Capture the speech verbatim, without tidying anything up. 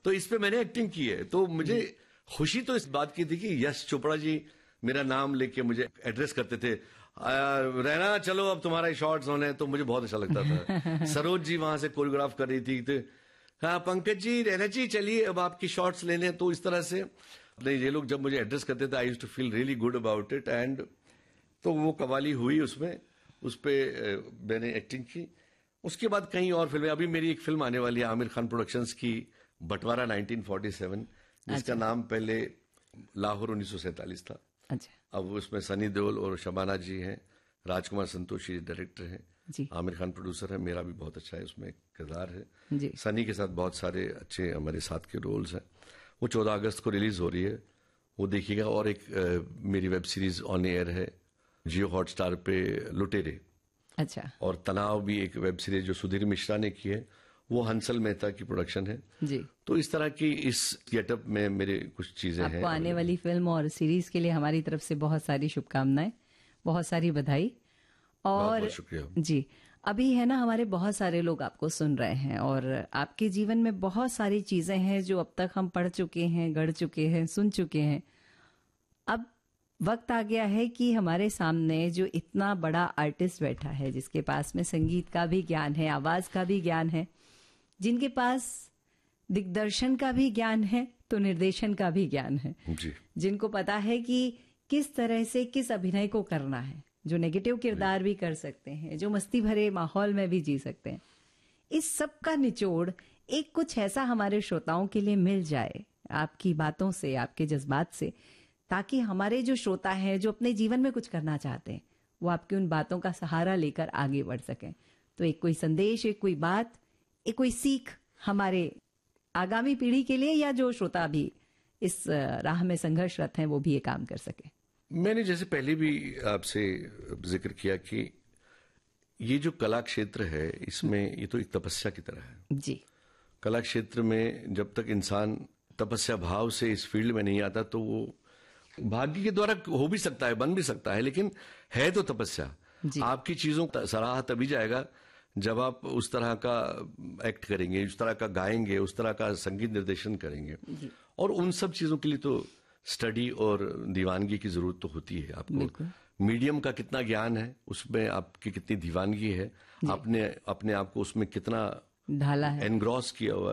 तो इस पे मैंने एक्टिंग की है। तो मुझे खुशी तो इस बात की थी कि यश चोपड़ा जी मेरा नाम लेके मुझे एड्रेस करते थे, रहना चलो अब तुम्हारा शॉर्ट्स होने, तो मुझे बहुत अच्छा लगता था। सरोज जी वहां से कोरियोग्राफ कर रही थी, तो हाँ पंकज जी रहना जी चलिए अब आपकी शॉर्ट्स लेने। तो इस तरह से नहीं, ये लोग जब मुझे एड्रेस करते थे I used to feel really good about it. And तो वो कवाली हुई, उसमें उस पे मैंने एक्टिंग की। उसके बाद कई और फिल्में, अभी मेरी एक फिल्म आने वाली है आमिर खान प्रोडक्शंस की, बंटवारा नाइनटीन फोर्टी सेवन, जिसका अच्छा। नाम पहले लाहौर उन्नीस सौ सैंतालीस था। अच्छा। अब उसमें सनी देओल और शबाना जी हैं, राजकुमार संतोषी डायरेक्टर हैं, आमिर खान प्रोड्यूसर है, मेरा भी बहुत अच्छा है उसमें किरदार है जी। सनी के साथ बहुत सारे अच्छे हमारे साथ के रोल्स हैं। वो चौदह अगस्त को रिलीज हो रही है, वो देखिएगा। और एक आ, मेरी वेब सीरीज ऑन एयर है जियो हॉटस्टार पे, लुटेरे। अच्छा। और तनाव भी एक वेब सीरीज जो सुधीर मिश्रा ने की है, वो हंसल मेहता की प्रोडक्शन है जी। तो इस तरह की इस गेटअप में मेरे कुछ चीजें हैं। आपको आने वाली फिल्म और सीरीज के लिए हमारी तरफ से बहुत सारी शुभकामनाएं, बहुत सारी बधाई। और बहुत बहुत शुक्रिया जी। अभी है ना, हमारे बहुत सारे लोग आपको सुन रहे हैं और आपके जीवन में बहुत सारी चीजें हैं जो अब तक हम पढ़ चुके हैं, गढ़ चुके हैं, सुन चुके हैं। अब वक्त आ गया है कि हमारे सामने जो इतना बड़ा आर्टिस्ट बैठा है, जिसके पास में संगीत का भी ज्ञान है, आवाज का भी ज्ञान है, जिनके पास दिग्दर्शन का भी ज्ञान है, तो निर्देशन का भी ज्ञान है जी। जिनको पता है कि किस तरह से किस अभिनय को करना है, जो नेगेटिव किरदार भी कर सकते हैं, जो मस्ती भरे माहौल में भी जी सकते हैं। इस सब का निचोड़ एक कुछ ऐसा हमारे श्रोताओं के लिए मिल जाए आपकी बातों से, आपके जज्बात से, ताकि हमारे जो श्रोता हैं जो अपने जीवन में कुछ करना चाहते हैं, वो आपकी उन बातों का सहारा लेकर आगे बढ़ सकें। तो एक कोई संदेश, एक कोई बात, एक कोई सीख हमारे आगामी पीढ़ी के लिए, या जो श्रोता भी इस राह में संघर्षरत हैं वो भी ये काम कर सके। मैंने जैसे पहले भी आपसे जिक्र किया कि ये जो कला क्षेत्र है, इसमें ये तो एक तपस्या की तरह है जी। कला क्षेत्र में जब तक इंसान तपस्या भाव से इस फील्ड में नहीं आता, तो वो भाग्य के द्वारा हो भी सकता है, बन भी सकता है, लेकिन है तो तपस्या। आपकी चीजों का सराहा तभी जाएगा जब आप उस तरह का एक्ट करेंगे, उस तरह का गाएंगे, उस तरह का संगीत निर्देशन करेंगे। और उन सब चीजों के लिए तो स्टडी और दीवानगी की जरूरत तो होती है। आपको मीडियम का कितना ज्ञान है, उसमें आपकी कितनी दीवानगी है, आपने अपने आप को उसमें कितना ढाला है, एनग्रॉस किया हुआ